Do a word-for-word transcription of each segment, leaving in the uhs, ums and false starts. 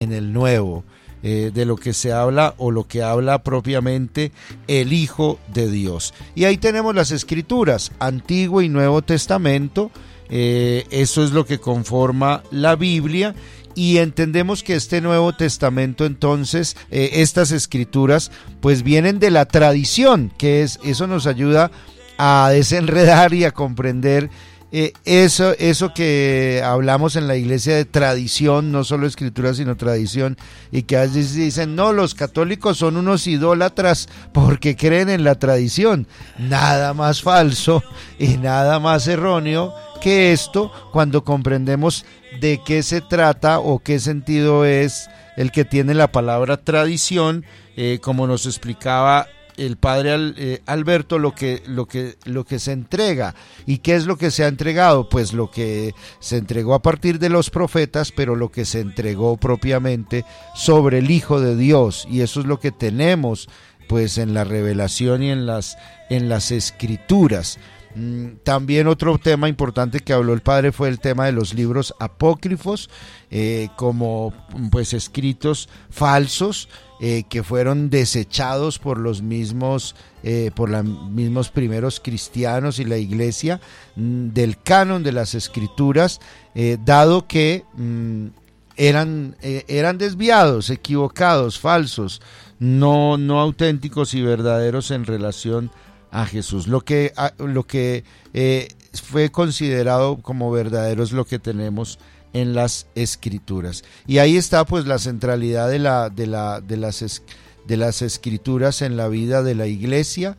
en el Nuevo, eh, de lo que se habla o lo que habla propiamente el Hijo de Dios. Y ahí tenemos las Escrituras, Antiguo y Nuevo Testamento, eh, eso es lo que conforma la Biblia. Y entendemos que este Nuevo Testamento, entonces, eh, estas escrituras, pues vienen de la tradición, que es, eso nos ayuda a desenredar y a comprender eh, eso, eso que hablamos en la iglesia de tradición, no solo escritura, sino tradición, y que a veces dicen, no, los católicos son unos idólatras porque creen en la tradición. Nada más falso y nada más erróneo que esto, cuando comprendemos de qué se trata o qué sentido es el que tiene la palabra tradición, eh, como nos explicaba el padre Al, eh, Alberto, lo que, lo, que, lo que se entrega. ¿Y qué es lo que se ha entregado? Pues lo que se entregó a partir de los profetas, pero lo que se entregó propiamente sobre el Hijo de Dios, y eso es lo que tenemos pues en la revelación y en las, en las escrituras. También otro tema importante que habló el padre fue el tema de los libros apócrifos, eh, como pues escritos falsos eh, que fueron desechados por los mismos eh, por los mismos primeros cristianos y la iglesia mm, del canon de las escrituras, eh, dado que mm, eran eh, eran desviados, equivocados, falsos, no no auténticos y verdaderos en relación a Jesús. Lo que, lo que eh, fue considerado como verdadero es lo que tenemos en las escrituras. Y ahí está pues la centralidad de, la, de, la, de, las, de las escrituras en la vida de la iglesia,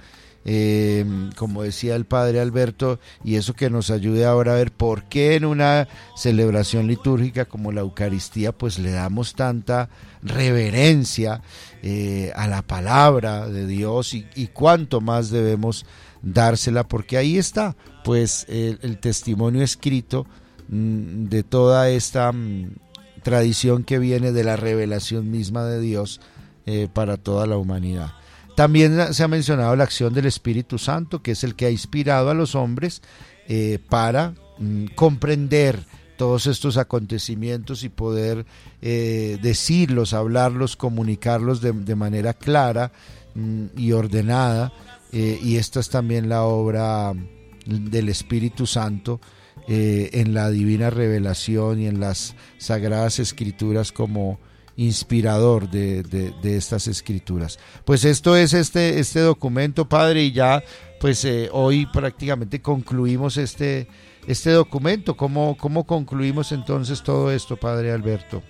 eh, como decía el padre Alberto, y eso que nos ayude ahora a ver por qué en una celebración litúrgica como la Eucaristía pues le damos tanta reverencia eh, a la palabra de Dios, y, y cuánto más debemos dársela, porque ahí está pues el, el testimonio escrito mmm, de toda esta mmm, tradición que viene de la revelación misma de Dios eh, para toda la humanidad. También se ha mencionado la acción del Espíritu Santo, que es el que ha inspirado a los hombres eh, para mmm, comprender todos estos acontecimientos y poder eh, decirlos, hablarlos, comunicarlos de, de manera clara mmm, y ordenada, eh, y esta es también la obra del Espíritu Santo eh, en la divina revelación y en las sagradas escrituras como inspirador de, de, de estas escrituras. Pues esto es este, este documento, padre, y ya pues eh, hoy prácticamente concluimos este este documento. ¿Cómo, cómo concluimos entonces todo esto, padre Alberto?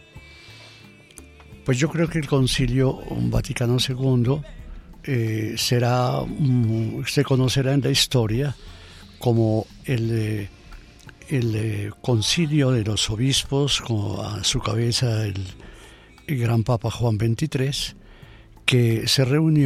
Pues yo creo que el Concilio Vaticano segundo eh, será, um, se conocerá en la historia como el, eh, el eh, concilio de los obispos, con a su cabeza el, el gran Papa Juan veintitrés, que se reunió